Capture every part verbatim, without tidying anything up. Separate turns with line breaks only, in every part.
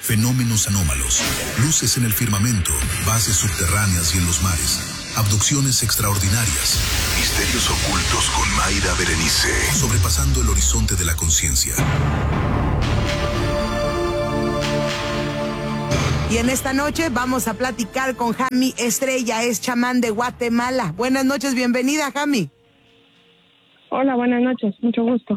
fenómenos anómalos, luces en el firmamento, bases subterráneas y en los mares, abducciones extraordinarias, misterios ocultos con Mayra Berenice, sobrepasando el horizonte de la conciencia.
Y en esta noche vamos a platicar con Jami Estrella, es chamán de Guatemala. Buenas noches, bienvenida, Jami.
Hola, buenas noches, mucho gusto.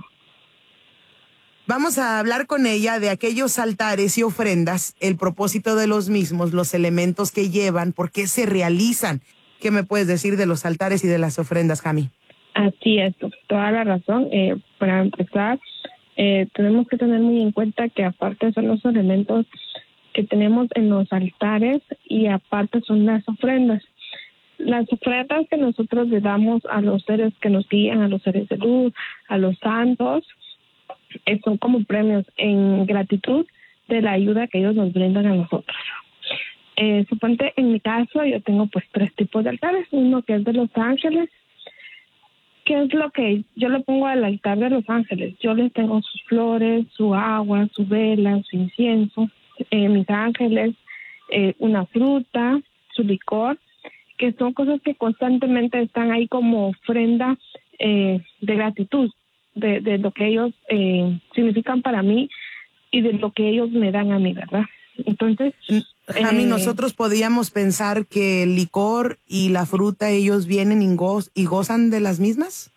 Vamos a hablar con ella de aquellos altares y ofrendas, el propósito de los mismos, los elementos que llevan, por qué se realizan. ¿Qué me puedes decir de los altares y de las ofrendas, Jami?
Así es, toda la razón. Eh, para empezar, eh, tenemos que tener muy en cuenta que aparte son los elementos que tenemos en los altares y aparte son las ofrendas. Las ofrendas que nosotros le damos a los seres que nos guían, a los seres de luz, a los santos, eh, son como premios en gratitud de la ayuda que ellos nos brindan a nosotros. Eh, suponte, en mi caso, yo tengo pues tres tipos de altares. Uno que es de los ángeles. ¿Qué es lo que yo le pongo al altar de los ángeles? Yo les tengo sus flores, su agua, su vela, su incienso, eh, mis ángeles, eh, una fruta, su licor, que son cosas que constantemente están ahí como ofrenda eh, de gratitud, de, de lo que ellos eh, significan para mí y de lo que ellos me dan a mí, ¿verdad? Entonces,
Jami,
eh,
nosotros podíamos pensar que el licor y la fruta, ellos vienen y, goz, y gozan de las mismas.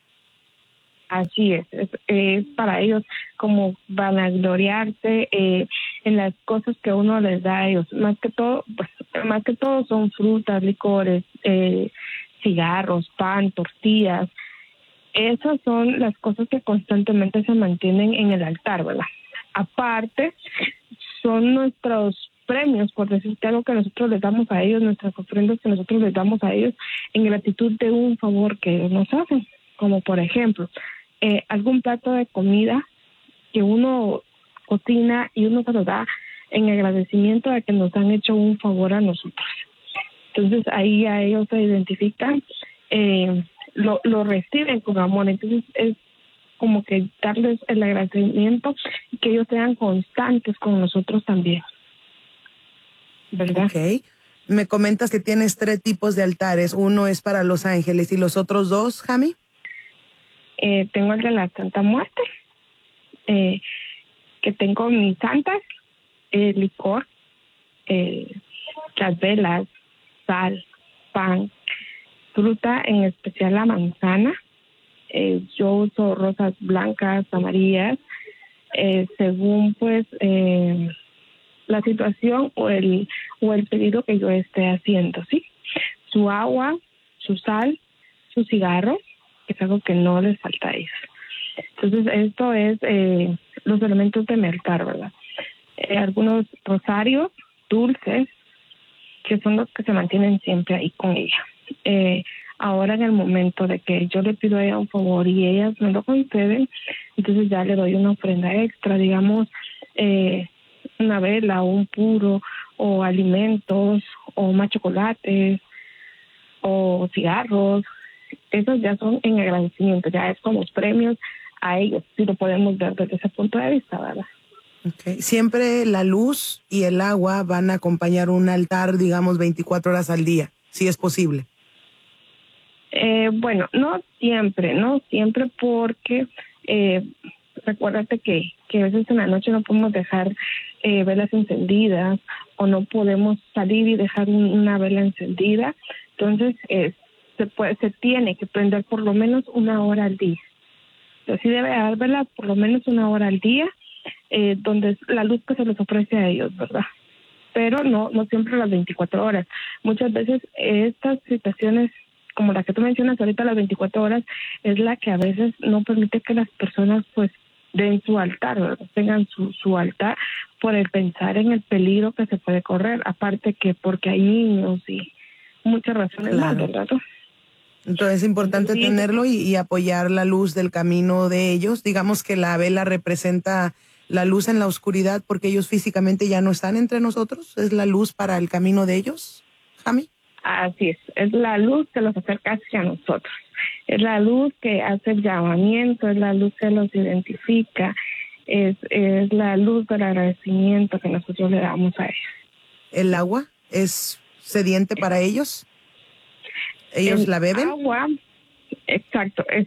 Así es, es, es para ellos como vanagloriarse eh, en las cosas que uno les da a ellos. Más que todo, pues, más que todo son frutas, licores, eh, cigarros, pan, tortillas. Esas son las cosas que constantemente se mantienen en el altar, ¿verdad? Aparte, son nuestros premios, por decirte algo, que nosotros les damos a ellos, nuestras ofrendas que nosotros les damos a ellos en gratitud de un favor que ellos nos hacen. Como por ejemplo, eh, algún plato de comida que uno cocina y uno se lo da en agradecimiento de que nos han hecho un favor a nosotros. Entonces ahí a ellos se identifican, eh, lo, lo reciben con amor. Entonces es como que darles el agradecimiento y que ellos sean constantes con nosotros también, ¿verdad?
Ok. Me comentas que tienes tres tipos de altares. Uno es para los ángeles y los otros dos, Jami.
Eh, tengo el de la Santa Muerte, eh, que tengo mis santas, eh, licor, eh, las velas, sal, pan, fruta, en especial la manzana. Eh, yo uso rosas blancas, amarillas, eh, según pues eh, la situación o el o el pedido que yo esté haciendo, ¿sí? Su agua, su sal, su cigarro, que es algo que no les falta a ellos. Entonces esto es eh, los elementos de mi altar, ¿verdad? Eh, algunos rosarios, dulces, que son los que se mantienen siempre ahí con ella. Eh, ahora en el momento de que yo le pido a ella un favor y ellas me lo conceden, entonces ya le doy una ofrenda extra, digamos, eh, una vela o un puro, o alimentos, o más chocolates, o cigarros. Esos ya son en agradecimiento, ya es como premios a ellos, si lo podemos ver desde ese punto de vista, ¿verdad?
Okay. Siempre la luz y el agua van a acompañar un altar, digamos, veinticuatro horas al día, si es posible.
Eh, bueno, no siempre, no siempre porque eh, recuérdate que, que a veces en la noche no podemos dejar eh, velas encendidas o no podemos salir y dejar un, una vela encendida. Entonces, eh, se puede, se tiene que prender por lo menos una hora al día. Entonces, sí debe haber velas por lo menos una hora al día, eh, donde es la luz que se les ofrece a ellos, ¿verdad? Pero no, no siempre las veinticuatro horas. Muchas veces estas situaciones, como la que tú mencionas ahorita, las veinticuatro horas, es la que a veces no permite que las personas pues den su altar, ¿verdad? Tengan su, su altar por el pensar en el peligro que se puede correr, aparte que porque hay niños y muchas razones
Claro.
más, ¿verdad?
Entonces es importante
Sí.
tenerlo y, y apoyar la luz del camino de ellos. Digamos que la vela representa la luz en la oscuridad porque ellos físicamente ya no están entre nosotros. ¿Es la luz para el camino de ellos, Jami?
Así es, es la luz que los acerca hacia nosotros, es la luz que hace el llamamiento, es la luz que los identifica, es, es la luz del agradecimiento que nosotros le damos a ellos.
¿El agua es sediente para ellos? ¿Ellos
el
la beben?
Agua, exacto. Es,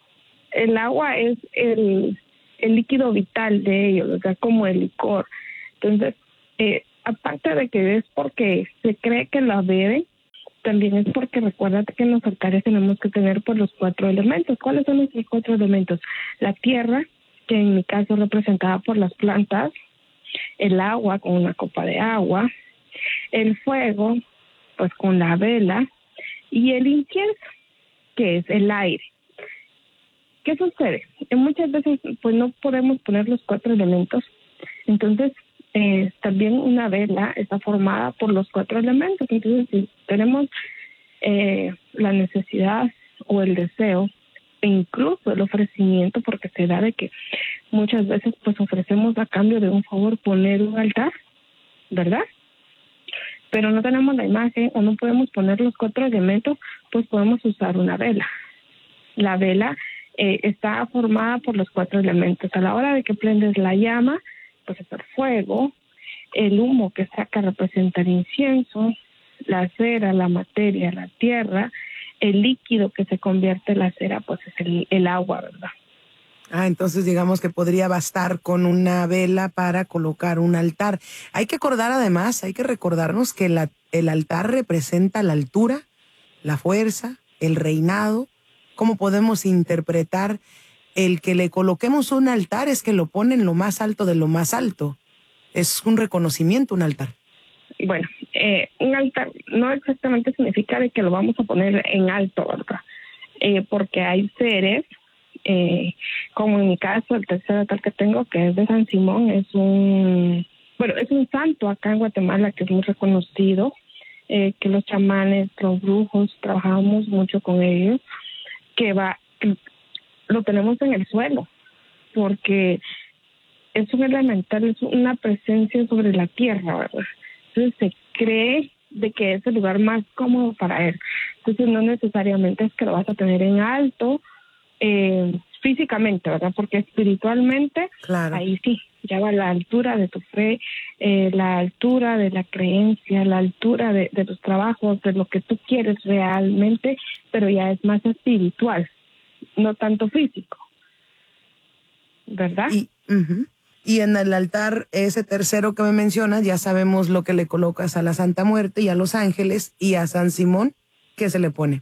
el agua es el, el líquido vital de ellos, o sea, como el licor. Entonces, eh, aparte de que es porque se cree que la beben, también es porque recuérdate que en los altares tenemos que tener pues los cuatro elementos. ¿Cuáles son nuestros cuatro elementos? La tierra, que en mi caso es representada por las plantas, el agua con una copa de agua, el fuego, pues con la vela, y el incienso, que es el aire. ¿Qué sucede? Que muchas veces pues no podemos poner los cuatro elementos, entonces eh, también una vela está formada por los cuatro elementos. Entonces si tenemos eh, la necesidad o el deseo, e incluso el ofrecimiento, porque se da de que muchas veces pues ofrecemos a cambio de un favor poner un altar, ¿verdad? Pero no tenemos la imagen o no podemos poner los cuatro elementos, pues podemos usar una vela. La vela eh, está formada por los cuatro elementos. A la hora de que prendes la llama, pues es el fuego, el humo que saca representa el incienso, la cera, la materia, la tierra, el líquido que se convierte en la cera, pues es el, el agua, ¿verdad?
Ah, entonces digamos que podría bastar con una vela para colocar un altar. Hay que acordar además, hay que recordarnos que la, el altar representa la altura, la fuerza, el reinado. ¿Cómo podemos interpretar el que le coloquemos un altar? Es que lo pone en lo más alto de lo más alto. Es un reconocimiento, un altar.
Bueno, eh, un altar no exactamente significa de que lo vamos a poner en alto, ¿verdad? Eh, porque hay seres, Eh, como en mi caso, el tercer altar que tengo, que es de San Simón, es un, bueno, es un santo acá en Guatemala que es muy reconocido, eh, que los chamanes, los brujos, trabajamos mucho con ellos, que va, que lo tenemos en el suelo, porque es un elemental, es una presencia sobre la tierra, ¿verdad? Entonces se cree de que es el lugar más cómodo para él. Entonces no necesariamente es que lo vas a tener en alto, Eh, físicamente, ¿verdad? Porque espiritualmente,
claro,
ahí sí, ya va la altura de tu fe, eh, la altura de la creencia, la altura de, de tus trabajos, de lo que tú quieres realmente, pero ya es más espiritual, no tanto físico, ¿verdad?
Y, uh-huh. y en el altar, ese tercero que me mencionas, ya sabemos lo que le colocas a la Santa Muerte y a los ángeles, y a San Simón, ¿qué se le pone?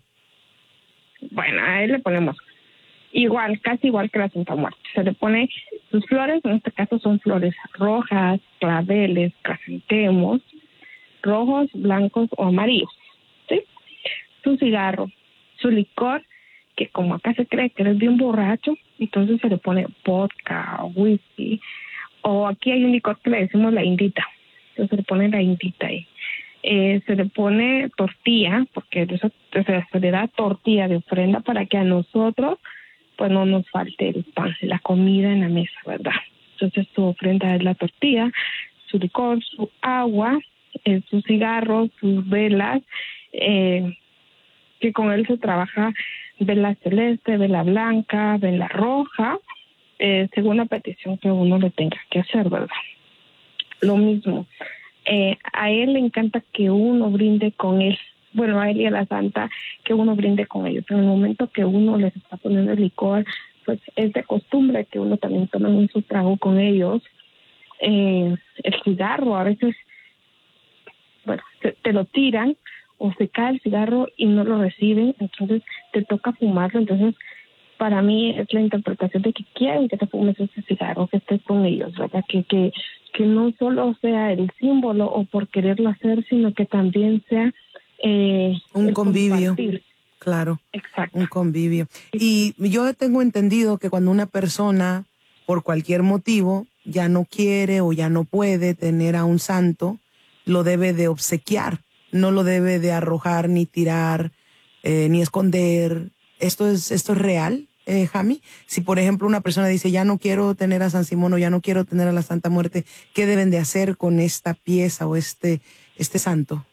Bueno, a él le ponemos igual, casi igual que la Santa Muerte. Se le pone sus flores, en este caso son flores rojas, claveles, crisantemos, rojos, blancos o amarillos, ¿sí? Su cigarro, su licor, que como acá se cree que eres bien borracho, entonces se le pone vodka, whisky, o aquí hay un licor que le decimos la indita, entonces se le pone la indita ahí. Eh, se le pone tortilla, porque eso, o sea, se le da tortilla de ofrenda para que a nosotros pues no nos falte el pan, la comida en la mesa, ¿verdad? Entonces su ofrenda es la tortilla, su licor, su agua, eh, sus cigarros, sus velas, eh, que con él se trabaja vela celeste, vela blanca, vela roja, eh, según la petición que uno le tenga que hacer, ¿verdad? Lo mismo, eh, a él le encanta que uno brinde con él, bueno, a él y a la Santa, que uno brinde con ellos. En el momento que uno les está poniendo el licor, pues es de costumbre que uno también tome un su trago con ellos. Eh, el cigarro, a veces, bueno, te, te lo tiran o se cae el cigarro y no lo reciben, entonces te toca fumarlo. Entonces, para mí es la interpretación de que quieren que te fumes ese cigarro, que estés con ellos, ¿verdad? Que, que, que no solo sea el símbolo o por quererlo hacer, sino que también sea Eh,
un convivio,
compartir.
claro,
Exacto.
un convivio. Y yo tengo entendido que cuando una persona, por cualquier motivo, ya no quiere o ya no puede tener a un santo, lo debe de obsequiar, no lo debe de arrojar, ni tirar, eh, ni esconder. ¿Esto es, esto es real, eh, Jami? Si, por ejemplo, una persona dice, ya no quiero tener a San Simón o ya no quiero tener a la Santa Muerte, ¿qué deben de hacer con esta pieza o este, este santo?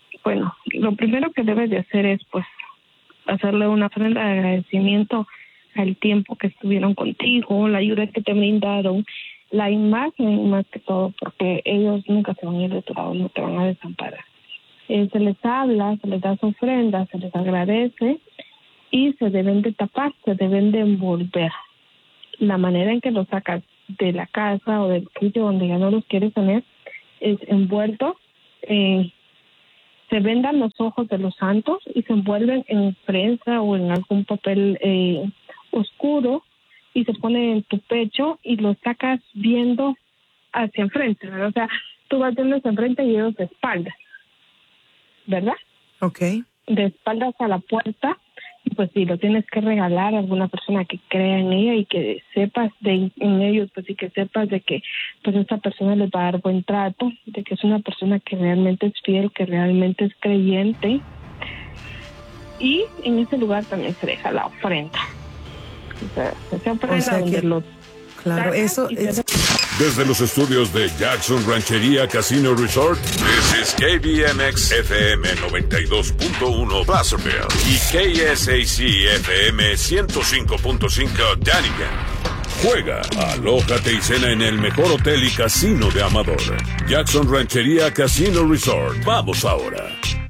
Bueno, lo primero que debes de hacer es, pues, hacerle una ofrenda de agradecimiento el tiempo que estuvieron contigo, la ayuda que te brindaron, la imagen más que todo, porque ellos nunca se van a ir de tu lado, no te van a desamparar. Eh, se les habla, se les da su ofrenda, se les agradece y se deben de tapar, se deben de envolver. La manera en que los sacas de la casa o del sitio donde ya no los quieres tener es envuelto, eh, se vendan los ojos de los santos y se envuelven en prensa o en algún papel eh, oscuro y se pone en tu pecho y los sacas viendo hacia enfrente, ¿verdad? O sea, tú vas viendo hacia enfrente y ellos de espaldas, ¿verdad?
Ok.
De espaldas a la puerta, y pues si lo tienes que regalar a alguna persona que crea en ella y que sepas de en ellos, pues y que sepas de que pues esta persona les va a dar buen trato, de que es una persona que realmente es fiel, que realmente es creyente. Y en ese lugar también se deja la ofrenda. O sea, esa ofrenda
O sea
donde
que-
los
Claro,
sacas
eso
y se
es...
Desde los estudios de Jackson Ranchería Casino Resort, this is K B M X F M noventa y dos punto uno Placerville y K S A C F M ciento cinco punto cinco Dunnigan. Juega, alójate y cena en el mejor hotel y casino de Amador. Jackson Ranchería Casino Resort. Vamos ahora.